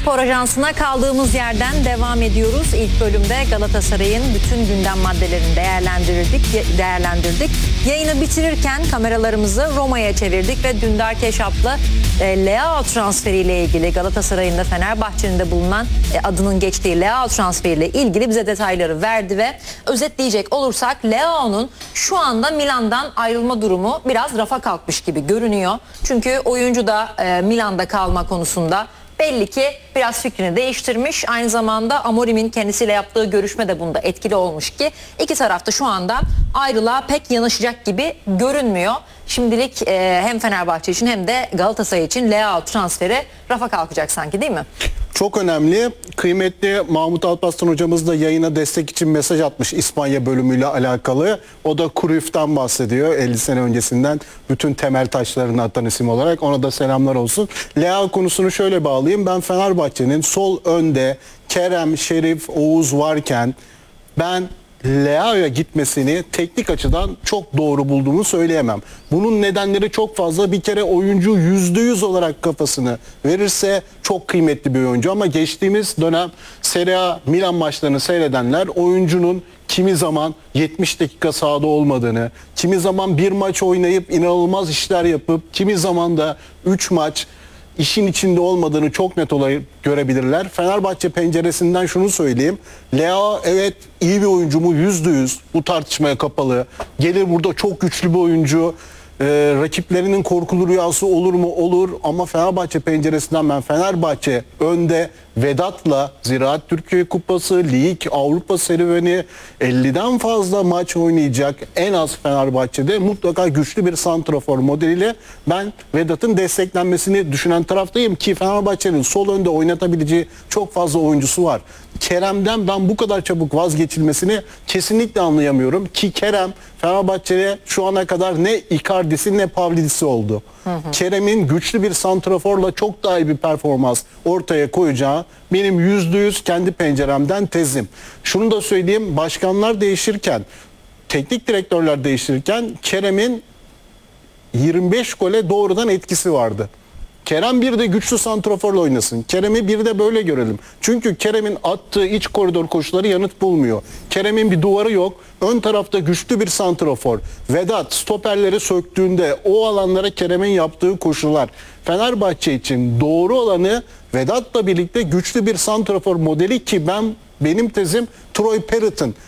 Spor Ajansı'na kaldığımız yerden devam ediyoruz. İlk bölümde Galatasaray'ın bütün gündem maddelerini değerlendirdik. Yayını bitirirken kameralarımızı Roma'ya çevirdik ve Dündar Keşap'la Leao transferiyle ilgili, Galatasaray'ın da Fenerbahçe'nin de bulunan adının geçtiği Leao transferiyle ilgili bize detayları verdi ve özetleyecek olursak Leao'nun şu anda Milan'dan ayrılma durumu biraz rafa kalkmış gibi görünüyor. Çünkü oyuncu da Milan'da kalma konusunda belli ki biraz fikrini değiştirmiş. Aynı zamanda Amorim'in kendisiyle yaptığı görüşme de bunda etkili olmuş ki iki tarafta şu anda ayrılığa pek yanaşacak gibi görünmüyor. Şimdilik hem Fenerbahçe için hem de Galatasaray için Leao transferi rafa kalkacak sanki, değil mi? Çok önemli. Kıymetli Mahmut Alparslan hocamız da yayına destek için mesaj atmış İspanya bölümüyle alakalı. O da Cruyff'tan bahsediyor. 50 sene öncesinden bütün temel taşlarını atan isim olarak. Ona da selamlar olsun. Leao konusunu şöyle bağlayayım. Ben Fenerbahçe'nin sol önde Kerem, Şerif, Oğuz varken ben Leao'ya gitmesini teknik açıdan çok doğru bulduğumu söyleyemem. Bunun nedenleri çok fazla. Bir kere oyuncu %100 olarak kafasını verirse çok kıymetli bir oyuncu. Ama geçtiğimiz dönem Serie A Milan maçlarını seyredenler oyuncunun kimi zaman 70 dakika sahada olmadığını, kimi zaman bir maç oynayıp inanılmaz işler yapıp, kimi zaman da 3 maç işin içinde olmadığını çok net olarak görebilirler. Fenerbahçe penceresinden şunu söyleyeyim. Leao evet iyi bir oyuncu mu? %100. Bu tartışmaya kapalı. Gelir burada çok güçlü bir oyuncu. Rakiplerinin korkulu rüyası olur mu? Olur. Ama Fenerbahçe penceresinden ben Fenerbahçe önde Vedat'la Ziraat Türkiye Kupası, Lig, Avrupa serüveni 50'den fazla maç oynayacak en az Fenerbahçe'de mutlaka güçlü bir santrafor modeliyle ben Vedat'ın desteklenmesini düşünen taraftayım ki Fenerbahçe'nin sol önde oynatabileceği çok fazla oyuncusu var. Kerem'den ben bu kadar çabuk vazgeçilmesini kesinlikle anlayamıyorum ki Kerem Fenerbahçe'ye şu ana kadar ne Icardi'si ne Pavlidis'i oldu. Kerem'in güçlü bir santraforla çok daha iyi bir performans ortaya koyacağı benim %100 kendi penceremden tezim. Şunu da söyleyeyim, başkanlar değişirken, teknik direktörler değişirken Kerem'in 25 gole doğrudan etkisi vardı. Kerem bir de güçlü santraforla oynasın. Kerem'i bir de böyle görelim. Çünkü Kerem'in attığı iç koridor koşuları yanıt bulmuyor. Kerem'in bir duvarı yok. Ön tarafta güçlü bir santrafor. Vedat stoperleri söktüğünde o alanlara Kerem'in yaptığı koşular. Fenerbahçe için doğru olanı Vedat'la birlikte güçlü bir santrafor modeli ki benim tezim Troy Parrott'ın